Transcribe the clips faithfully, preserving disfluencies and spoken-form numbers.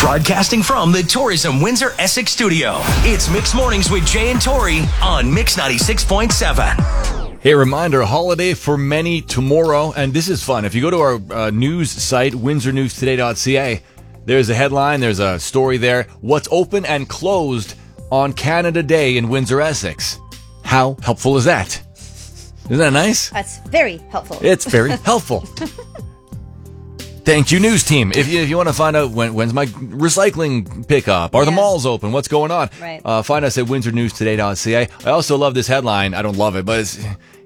Broadcasting from the Tourism Windsor Essex studio, it's Mix Mornings with Jay and Tori on Mix ninety-six point seven. Hey, reminder, holiday for many tomorrow, and this is fun. If you go to our uh, news site, windsor news today dot c a, there's a headline, there's a story there. What's open and closed on Canada Day in Windsor, Essex? How helpful is that? Isn't that nice? That's very helpful. It's very helpful. Thank you, news team. If you, if you want to find out when, when's my recycling pickup, are yeah. the malls open, what's going on, right. uh, find us at windsor news today dot c a. I also love this headline. I don't love it, but it's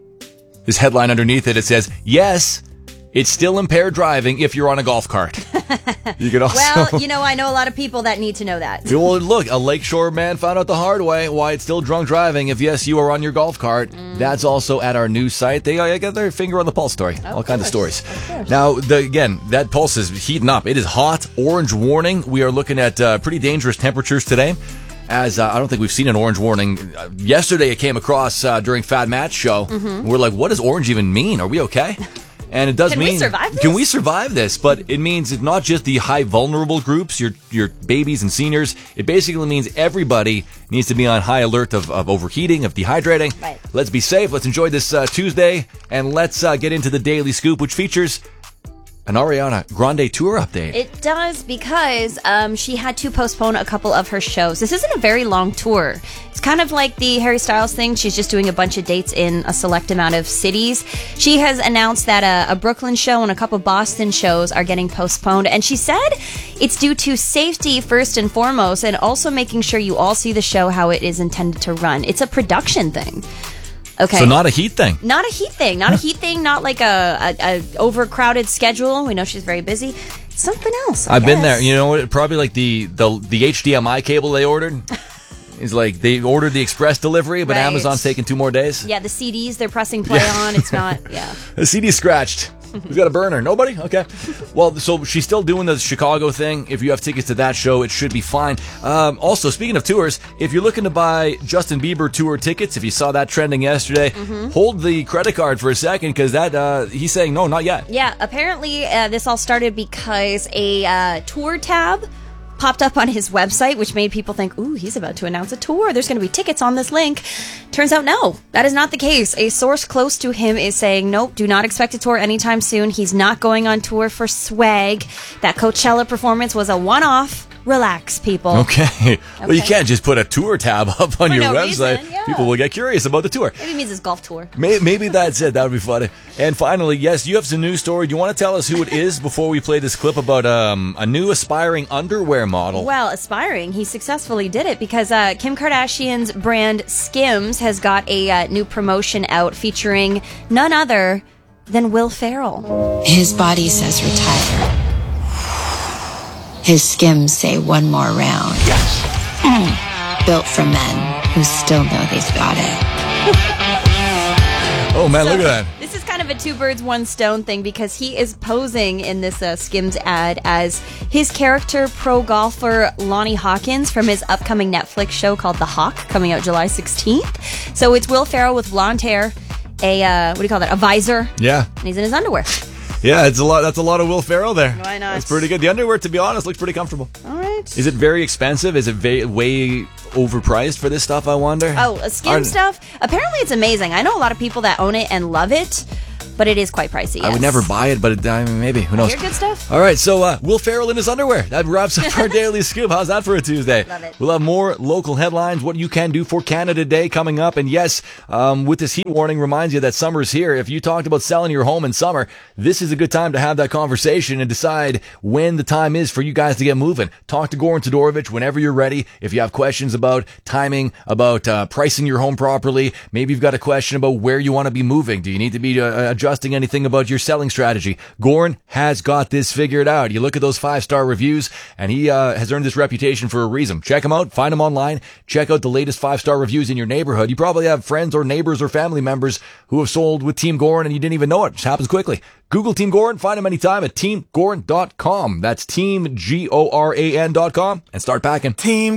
this headline underneath it. It says, yes, it's still impaired driving if you're on a golf cart. You could also... Well, you know, I know a lot of people that need to know that. Well, look, a Lakeshore man found out the hard way why it's still drunk driving if, yes, you are on your golf cart. Mm. That's also at our news site. They uh, got their finger on the pulse story. Of All course. kinds of stories. Of now, the, again, that pulse is heating up. It is hot. Orange warning. We are looking at uh, pretty dangerous temperatures today. As uh, I don't think we've seen an orange warning. Uh, yesterday, it came across uh, during Fad Matt's show. Mm-hmm. We're like, what does orange even mean? Are we okay? And it does can mean, we survive this? Can we survive this? But it means it's not just the high vulnerable groups, your your babies and seniors. It basically means everybody needs to be on high alert of, of overheating, of dehydrating. Right. Let's be safe. Let's enjoy this uh, Tuesday. And let's uh, get into the Daily Scoop, which features an Ariana Grande tour update. It does because um, she had to postpone a couple of her shows. This isn't a very long tour. It's kind of like the Harry Styles thing. She's just doing a bunch of dates in a select amount of cities. She has announced that a, a Brooklyn show and a couple Boston shows are getting postponed. And she said it's due to safety first and foremost, and also making sure you all see the show how it is intended to run. It's a production thing. Okay. So not a heat thing. Not a heat thing. Not a heat thing. Not like a, a, a overcrowded schedule. We know she's very busy. It's something else. I I've guess. been there. You know what? Probably like the, the, the H D M I cable they ordered. It's like they ordered the express delivery, but right. Amazon's taking two more days. Yeah, the C Ds they're pressing play yeah. on. It's not, yeah. The C D's scratched. Who's got a burner? Nobody? Okay. Well, so she's still doing the Chicago thing. If you have tickets to that show, it should be fine. Um, also, speaking of tours, if you're looking to buy Justin Bieber tour tickets, if you saw that trending yesterday, mm-hmm. hold the credit card for a second because that uh, he's saying no, not yet. Yeah, apparently uh, this all started because a uh, tour tab popped up on his website, which made people think, ooh, he's about to announce a tour. There's going to be tickets on this link. Turns out, no, that is not the case. A source close to him is saying, nope, do not expect a tour anytime soon. He's not going on tour for swag. That Coachella performance was a one-off. Relax, people. Okay. okay. Well, you can't just put a tour tab up on for your no website. Reason, yeah. People will get curious about the tour. Maybe it means his golf tour. Maybe, maybe that's it. That would be funny. And finally, yes, you have some news story. Do you want to tell us who it is before we play this clip about um, a new aspiring underwear model? Well, aspiring. He successfully did it because uh, Kim Kardashian's brand Skims has got a uh, new promotion out featuring none other than Will Ferrell. His body says retire. His Skims say one more round. Yes. Mm. Built for men who still know they've got it. Oh, man, so, look at that. This is kind of a two birds, one stone thing because he is posing in this uh, Skims ad as his character pro golfer Lonnie Hawkins from his upcoming Netflix show called The Hawk, coming out July sixteenth. So it's Will Ferrell with blonde hair, a, uh, what do you call that, a visor. Yeah. And he's in his underwear. Yeah, it's a lot. That's a lot of Will Ferrell there. Why not? That's pretty good. The underwear, to be honest, looks pretty comfortable. All right. Is it very expensive? Is it va- way overpriced for this stuff, I wonder? Oh, a Skim stuff? Apparently it's amazing. I know a lot of people that own it and love it, but it is quite pricey, yes. I would never buy it, but it, I mean, maybe. Who knows? Hear good stuff? All right, so uh, Will Ferrell in his underwear. That wraps up our Daily Scoop. How's that for a Tuesday? Love it. We'll have more local headlines, what you can do for Canada Day coming up. And yes, um, with this heat warning, reminds you that summer's here. If you talked about selling your home in summer, this is a good time to have that conversation and decide when the time is for you guys to get moving. Talk to Goran Todorovic whenever you're ready. If you have questions about timing, about uh, pricing your home properly, maybe you've got a question about where you want to be moving. Do you need to be uh, adjusting anything about your selling strategy? Goran has got this figured out. You look at those five-star reviews, and he uh, has earned this reputation for a reason. Check him out. Find him online. Check out the latest five-star reviews in your neighborhood. You probably have friends or neighbors or family members who have sold with Team Goran, and you didn't even know it. It just happens quickly. Google Team Goran. Find him anytime at team goran dot com. That's team, G O R A N dot com, and start packing. Team